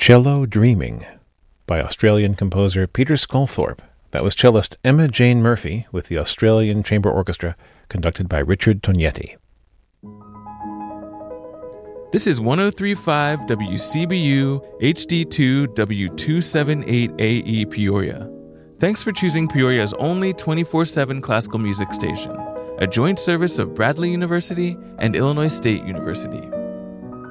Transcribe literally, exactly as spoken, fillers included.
Cello Dreaming by Australian composer Peter Sculthorpe. That was cellist Emma Jane Murphy with the Australian Chamber Orchestra, conducted by Richard Tognetti. This is one oh three point five W C B U H D two W two seventy-eight A E Peoria. Thanks for choosing Peoria's only twenty-four seven classical music station, a joint service of Bradley University and Illinois State University.